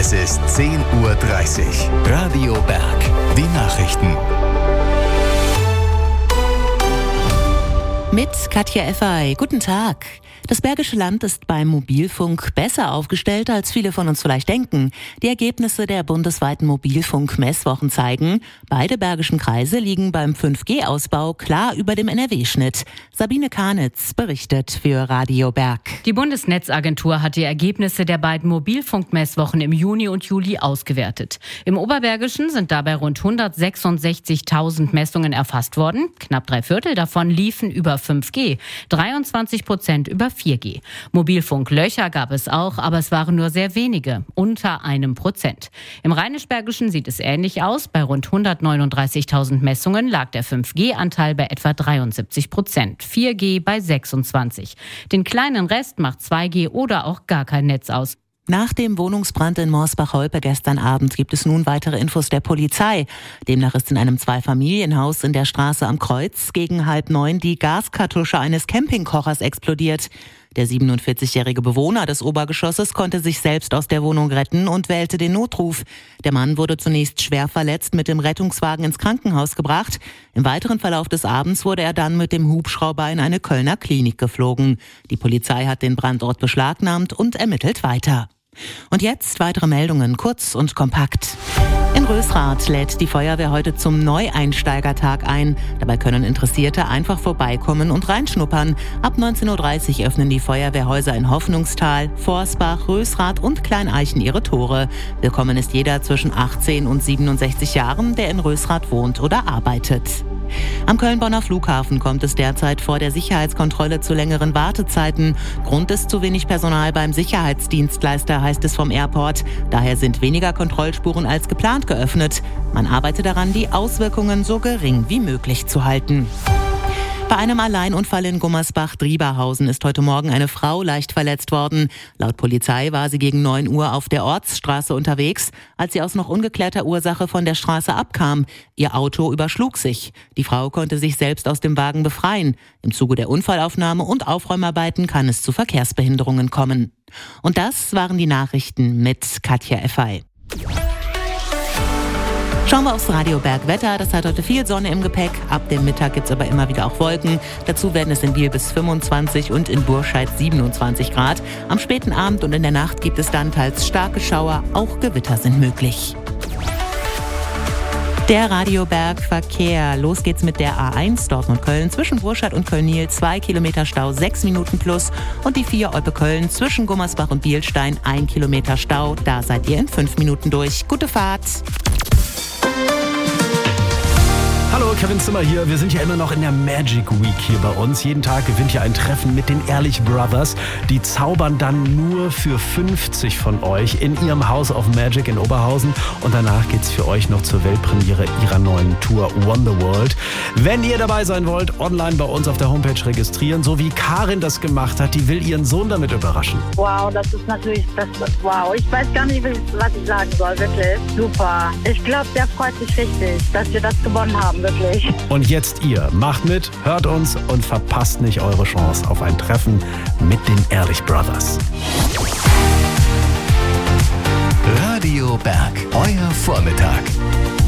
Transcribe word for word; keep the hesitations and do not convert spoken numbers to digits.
Es ist zehn Uhr dreißig. Radio Berg. Die Nachrichten. Mit Katja Effay. Guten Tag. Das Bergische Land ist beim Mobilfunk besser aufgestellt, als viele von uns vielleicht denken. Die Ergebnisse der bundesweiten Mobilfunk-Messwochen zeigen, beide bergischen Kreise liegen beim fünf G Ausbau klar über dem N R W-Schnitt. Sabine Karnitz berichtet für Radio Berg. Die Bundesnetzagentur hat die Ergebnisse der beiden Mobilfunk-Messwochen im Juni und Juli ausgewertet. Im Oberbergischen sind dabei rund hundertsechsundsechzigtausend Messungen erfasst worden. Knapp drei Viertel davon liefen über fünf G, dreiundzwanzig Prozent über vier G. Mobilfunklöcher gab es auch, aber es waren nur sehr wenige, unter einem Prozent. Im Rheinisch-Bergischen sieht es ähnlich aus. Bei rund hundertneununddreißigtausend Messungen lag der fünf G Anteil bei etwa dreiundsiebzig Prozent, vier G bei sechsundzwanzig. Den kleinen Rest macht zwei G oder auch gar kein Netz aus. Nach dem Wohnungsbrand in Morsbach-Holpe gestern Abend gibt es nun weitere Infos der Polizei. Demnach ist in einem Zweifamilienhaus in der Straße am Kreuz gegen halb neun die Gaskartusche eines Campingkochers explodiert. Der siebenundvierzigjährige Bewohner des Obergeschosses konnte sich selbst aus der Wohnung retten und wählte den Notruf. Der Mann wurde zunächst schwer verletzt mit dem Rettungswagen ins Krankenhaus gebracht. Im weiteren Verlauf des Abends wurde er dann mit dem Hubschrauber in eine Kölner Klinik geflogen. Die Polizei hat den Brandort beschlagnahmt und ermittelt weiter. Und jetzt weitere Meldungen, kurz und kompakt. In Rösrath lädt die Feuerwehr heute zum Neueinsteigertag ein. Dabei können Interessierte einfach vorbeikommen und reinschnuppern. Ab neunzehn Uhr dreißig öffnen die Feuerwehrhäuser in Hoffnungstal, Forsbach, Rösrath und Kleineichen ihre Tore. Willkommen ist jeder zwischen achtzehn und siebenundsechzig Jahren, der in Rösrath wohnt oder arbeitet. Am Köln-Bonner Flughafen kommt es derzeit vor der Sicherheitskontrolle zu längeren Wartezeiten. Grund ist zu wenig Personal beim Sicherheitsdienstleister, heißt es vom Airport. Daher sind weniger Kontrollspuren als geplant geöffnet. Man arbeitet daran, die Auswirkungen so gering wie möglich zu halten. Bei einem Alleinunfall in Gummersbach-Drieberhausen ist heute Morgen eine Frau leicht verletzt worden. Laut Polizei war sie gegen neun Uhr auf der Ortsstraße unterwegs, als sie aus noch ungeklärter Ursache von der Straße abkam. Ihr Auto überschlug sich. Die Frau konnte sich selbst aus dem Wagen befreien. Im Zuge der Unfallaufnahme und Aufräumarbeiten kann es zu Verkehrsbehinderungen kommen. Und das waren die Nachrichten mit Katja Effay. Schauen wir aufs Radio Berg Wetter. Das hat heute viel Sonne im Gepäck. Ab dem Mittag gibt es aber immer wieder auch Wolken. Dazu werden es in Biel bis fünfundzwanzig und in Burscheid siebenundzwanzig Grad. Am späten Abend und in der Nacht gibt es dann teils starke Schauer. Auch Gewitter sind möglich. Der Radio Berg Verkehr. Los geht's mit der A eins Dortmund-Köln zwischen Burscheid und Köln-Niel. Zwei Kilometer Stau, sechs Minuten plus. Und die vier Olpe-Köln zwischen Gummersbach und Bielstein. Ein Kilometer Stau. Da seid ihr in fünf Minuten durch. Gute Fahrt. Hallo, Kevin Zimmer hier. Wir sind ja immer noch in der Magic Week hier bei uns. Jeden Tag gewinnt ihr ein Treffen mit den Ehrlich Brothers. Die zaubern dann nur für fünfzig von euch in ihrem House of Magic in Oberhausen. Und danach geht's für euch noch zur Weltpremiere ihrer neuen Tour Wonderworld. Wenn ihr dabei sein wollt, online bei uns auf der Homepage registrieren. So wie Karin das gemacht hat, die will ihren Sohn damit überraschen. Wow, das ist natürlich, das, wow. Ich weiß gar nicht, was ich sagen soll, wirklich. Super. Ich glaube, der freut sich richtig, dass wir das gewonnen haben. Wirklich. Und jetzt ihr. Macht mit, hört uns und verpasst nicht eure Chance auf ein Treffen mit den Ehrlich Brothers. Radio Berg, euer Vormittag.